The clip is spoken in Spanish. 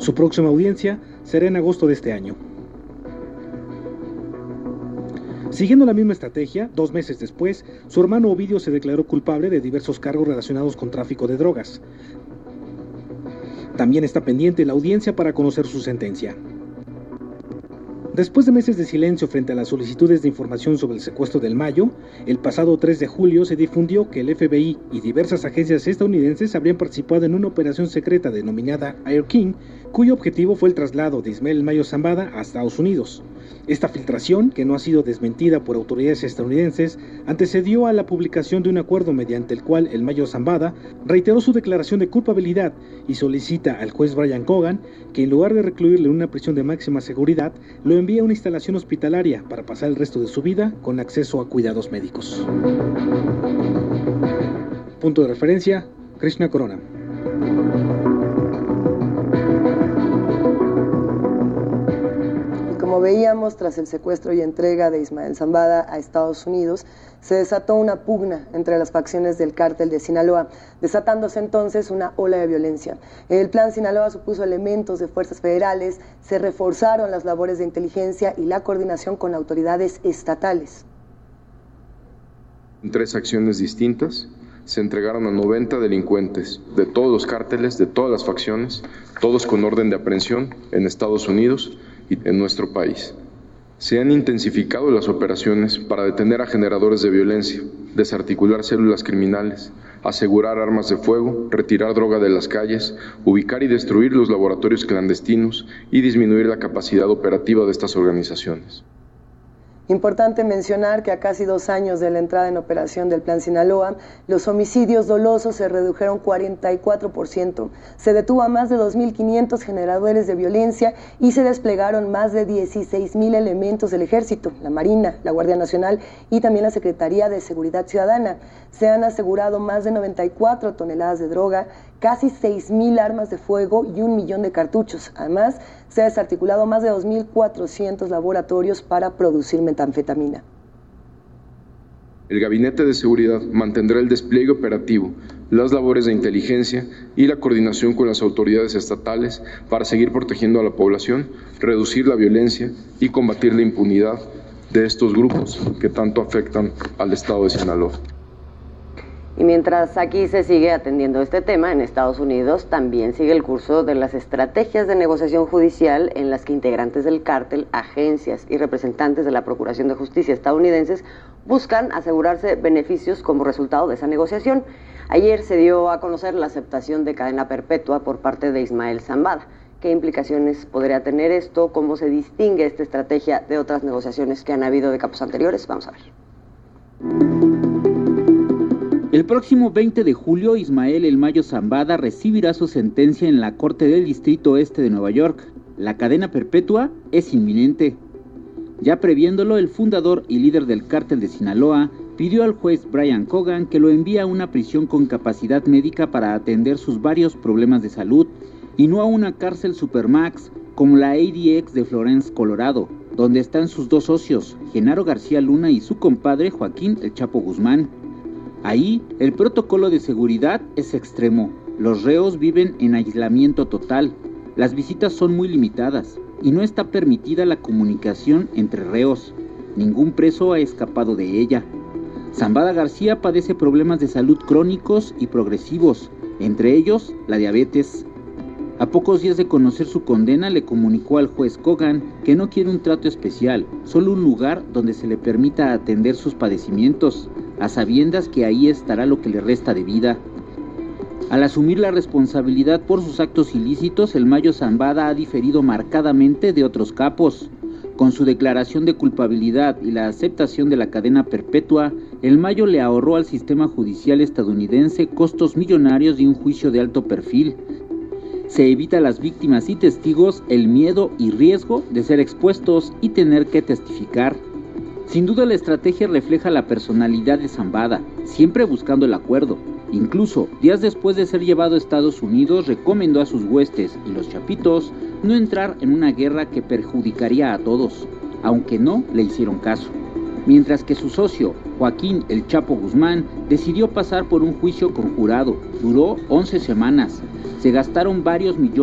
Su próxima audiencia será en agosto de este año. Siguiendo la misma estrategia, 2 meses después, su hermano Ovidio se declaró culpable de diversos cargos relacionados con tráfico de drogas. También está pendiente la audiencia para conocer su sentencia. Después de meses de silencio frente a las solicitudes de información sobre el secuestro del Mayo, el pasado 3 de julio se difundió que el FBI y diversas agencias estadounidenses habrían participado en una operación secreta denominada Air King, cuyo objetivo fue el traslado de Ismael El Mayo Zambada a Estados Unidos. Esta filtración, que no ha sido desmentida por autoridades estadounidenses, antecedió a la publicación de un acuerdo mediante el cual El Mayo Zambada reiteró su declaración de culpabilidad y solicita al juez Brian Cogan que en lugar de recluirle en una prisión de máxima seguridad, lo envíe a una instalación hospitalaria para pasar el resto de su vida con acceso a cuidados médicos. Punto de referencia, Krishna Corona. Como veíamos, tras el secuestro y entrega de Ismael Zambada a Estados Unidos, se desató una pugna entre las facciones del cártel de Sinaloa, desatándose entonces una ola de violencia. El Plan Sinaloa supuso elementos de fuerzas federales, se reforzaron las labores de inteligencia y la coordinación con autoridades estatales. En 3 acciones distintas se entregaron a 90 delincuentes de todos los cárteles, de todas las facciones, todos con orden de aprehensión en Estados Unidos y en nuestro país. Se han intensificado las operaciones para detener a generadores de violencia, desarticular células criminales, asegurar armas de fuego, retirar droga de las calles, ubicar y destruir los laboratorios clandestinos y disminuir la capacidad operativa de estas organizaciones. Importante mencionar que a casi 2 años de la entrada en operación del Plan Sinaloa, los homicidios dolosos se redujeron 44%, se detuvo a más de 2.500 generadores de violencia y se desplegaron más de 16.000 elementos del Ejército, la Marina, la Guardia Nacional y también la Secretaría de Seguridad Ciudadana. Se han asegurado más de 94 toneladas de droga, casi 6.000 armas de fuego y 1 millón de cartuchos. Además, se ha desarticulado más de 2.400 laboratorios para producir metanfetamina. El Gabinete de Seguridad mantendrá el despliegue operativo, las labores de inteligencia y la coordinación con las autoridades estatales para seguir protegiendo a la población, reducir la violencia y combatir la impunidad de estos grupos que tanto afectan al estado de Sinaloa. Y mientras aquí se sigue atendiendo este tema, en Estados Unidos también sigue el curso de las estrategias de negociación judicial en las que integrantes del cártel, agencias y representantes de la Procuración de Justicia estadounidenses buscan asegurarse beneficios como resultado de esa negociación. Ayer se dio a conocer la aceptación de cadena perpetua por parte de Ismael Zambada. ¿Qué implicaciones podría tener esto? ¿Cómo se distingue esta estrategia de otras negociaciones que han habido de casos anteriores? Vamos a ver. El próximo 20 de julio, Ismael El Mayo Zambada recibirá su sentencia en la Corte del Distrito Este de Nueva York. La cadena perpetua es inminente. Ya previéndolo, el fundador y líder del cártel de Sinaloa pidió al juez Brian Cogan que lo envíe a una prisión con capacidad médica para atender sus varios problemas de salud y no a una cárcel supermax como la ADX de Florence, Colorado, donde están sus 2 socios, Genaro García Luna y su compadre Joaquín El Chapo Guzmán. Ahí, el protocolo de seguridad es extremo. Los reos viven en aislamiento total. Las visitas son muy limitadas y no está permitida la comunicación entre reos. Ningún preso ha escapado de ella. Zambada García padece problemas de salud crónicos y progresivos, entre ellos la diabetes. A pocos días de conocer su condena, le comunicó al juez Cogan que no quiere un trato especial, solo un lugar donde se le permita atender sus padecimientos, a sabiendas que ahí estará lo que le resta de vida. Al asumir la responsabilidad por sus actos ilícitos, El Mayo Zambada ha diferido marcadamente de otros capos. Con su declaración de culpabilidad y la aceptación de la cadena perpetua, El Mayo le ahorró al sistema judicial estadounidense costos millonarios de un juicio de alto perfil. Se evita a las víctimas y testigos el miedo y riesgo de ser expuestos y tener que testificar. Sin duda la estrategia refleja la personalidad de Zambada, siempre buscando el acuerdo. Incluso, días después de ser llevado a Estados Unidos, recomendó a sus huestes y los chapitos no entrar en una guerra que perjudicaría a todos, aunque no le hicieron caso. Mientras que su socio, Joaquín El Chapo Guzmán, decidió pasar por un juicio conjurado. Duró 11 semanas. Se gastaron varios millones